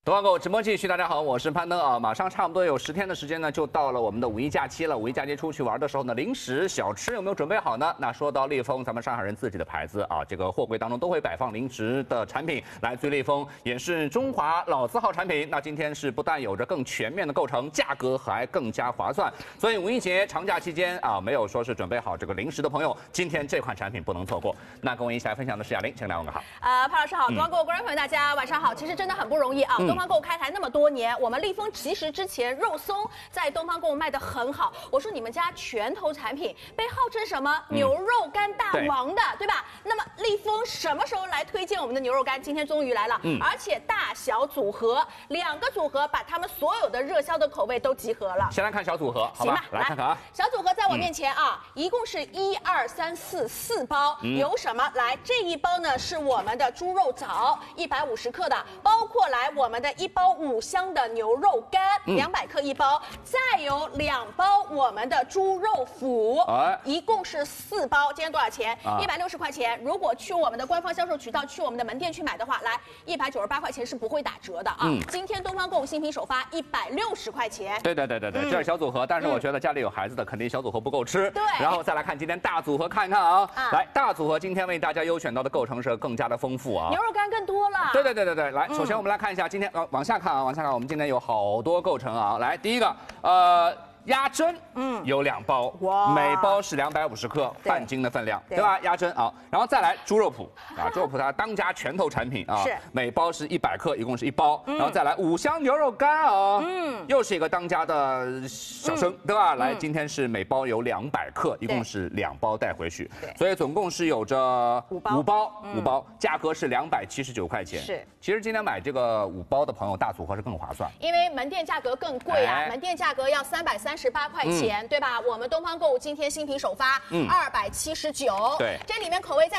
东方购直播继续，大家好，我是攀登啊，马上差不多有10天的时间呢，就到了我们的五一假期了。五一假期出去玩的时候呢，零食小吃有没有准备好呢？那说到立丰，咱们上海人自己的牌子啊，这个货柜当中都会摆放零食的产品，来自于立丰，也是中华老字号产品。那今天是不但有着更全面的构成，价格还更加划算。所以五一节长假期间啊，没有说是准备好这个零食的朋友，今天这款产品不能错过。那跟我一起来分享的是雅玲，请来问个好。 潘老师好，东方购观众朋友大家晚上好。其实真的很不容易啊，东方购开台那么多年，我们立丰其实之前肉松在东方购卖得很好。我说你们家拳头产品被号称什么牛肉干大王的，对吧？那么立丰什么时候来推荐我们的牛肉干？今天终于来了，而且大小组合2个组合，把他们所有的热销的口味都集合了。 先来看小组合，好吧？来看看啊， 小组合在我面前啊，一共是1、2、3、4包，有什么？来，这一包呢是我们的猪肉枣，150克的，包括来我们的1包5香的牛肉干，200克1包，再有2包我们的猪肉脯，一共是4包。今天多少钱？160块钱。如果去我们的官方销售渠道，去我们的门店去买的话，来198块钱是不会打折的啊。今天东方购新品首发160块钱。 对，这是小组合，但是我觉得家里有孩子的肯定小组合不够吃。 对， 然后再来看今天大组合，看一看啊。来，大组合今天为大家优选到的构成是更加的丰富啊， 牛肉干更多了。 对，来，首先我们来看一下今天往下看，我们今天有好多构成啊。来，第一个鸭胗，有2包，每包是250克，半斤的分量，对吧？鸭胗啊，然后再来猪肉脯啊，猪肉脯它当家拳头产品啊，每包是100克，一共是1包，然后再来5香牛肉干啊，又是一个当家的小生，对吧？来，今天是每包有200克，一共是2包带回去，所以总共是有着5包，价格是279块钱。是，其实今天买这个5包的朋友，大组合是更划算， 因为门店价格更贵啊，门店价格要338块钱，对吧？我们东方购今天新品首发279，对，这里面口味在